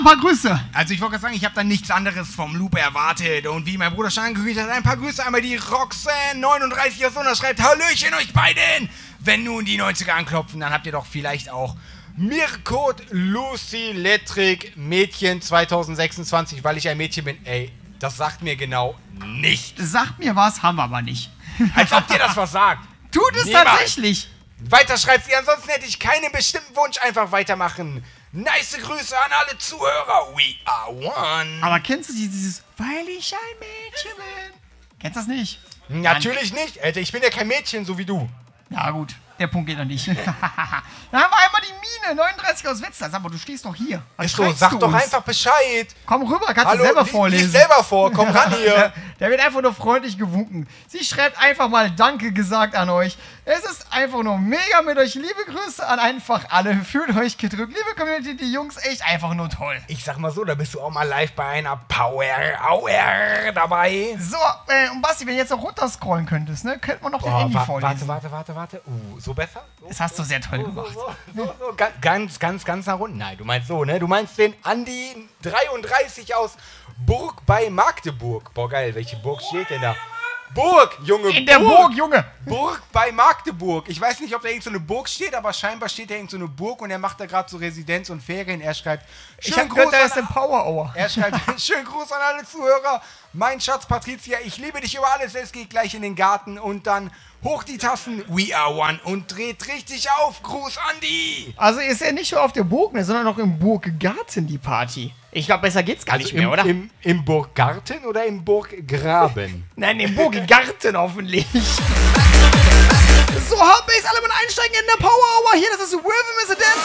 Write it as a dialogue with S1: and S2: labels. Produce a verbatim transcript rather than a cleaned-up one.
S1: ein paar Grüße.
S2: Also ich wollte gerade sagen, ich habe da nichts anderes vom Loop erwartet. Und wie mein Bruder schon angekündigt hat, ein paar Grüße. Einmal die Roxanne neununddreißig aus Sonne schreibt, Hallöchen euch beiden. Wenn nun die neunziger anklopfen, dann habt ihr doch vielleicht auch Mirkot Lucy Lettrik Mädchen zwanzig sechsundzwanzig, weil ich ein Mädchen bin. Ey, das sagt mir genau nichts.
S1: Sagt mir was, haben wir aber nicht.
S2: Als ob dir das was sagt.
S1: Tut es
S2: Niemals.
S1: Tatsächlich.
S2: Weiter schreibt sie, ansonsten hätte ich keinen bestimmten Wunsch, einfach weitermachen. Nice Grüße an alle Zuhörer. We are one.
S1: Aber kennst du dieses, weil ich ein Mädchen bin? Kennst du das nicht?
S2: Natürlich nicht, Alter. Ich bin ja kein Mädchen, so wie du.
S1: Ja gut, der Punkt geht noch nicht. Dann haben wir einmal die Mine, neununddreißig aus Wetzlar. Sag mal, du stehst doch hier. Was
S2: Ist so,
S1: schreibst
S2: sag
S1: du
S2: doch
S1: uns?
S2: einfach Bescheid.
S1: Komm rüber, kannst
S2: Hallo,
S1: du selber
S2: li-
S1: vorlesen.
S2: lies selber vor, komm ran hier.
S1: Der wird einfach nur freundlich gewunken. Sie schreibt einfach mal Danke gesagt an euch. Es ist einfach nur mega mit euch. Liebe Grüße an einfach alle. Fühlt euch gedrückt. Liebe Community, die Jungs, echt einfach nur toll.
S2: Ich sag mal so, da bist du auch mal live bei einer Power Hour dabei.
S1: So, äh, und Basti, wenn du jetzt noch runterscrollen könntest, ne, könnte man noch den
S2: Oh,
S1: Handy
S2: wa-
S1: vorlesen.
S2: warte, warte, warte, warte. Uh, so besser? So,
S1: Das hast du sehr toll gemacht.
S2: so, so, so, ga- ganz, ganz, ganz nach unten. Nein, du meinst so, ne? Du meinst den Andi dreiunddreißig aus Burg bei Magdeburg. Boah, geil, welche Burg steht denn da? Burg, Junge,
S1: In der Burg, Junge.
S2: Burg bei Magdeburg. Ich weiß nicht, ob da irgend so eine Burg steht, aber scheinbar steht da irgend so eine Burg und er macht da gerade so Residenz und Ferien. Er schreibt,
S1: Ich
S2: schönen
S1: hab gehört,
S2: Gruß
S1: da ist
S2: an,
S1: ein Power Hour.
S2: er schreibt, schönen Gruß an alle Zuhörer. Mein Schatz Patricia, ich liebe dich über alles. Es geht gleich in den Garten und dann hoch die Tassen. We are one und dreht richtig auf. Gruß, Andi.
S1: Also ist ja nicht nur auf der Burg, ne, sondern auch im Burggarten die Party. Ich glaube, besser geht's gar nicht mehr, oder?
S2: Im, im Burggarten oder im Burggraben?
S1: Nein, im Burggarten hoffentlich. So, Hardbase, alle mal einsteigen in der Power Hour. Hier, das ist Rhythm is a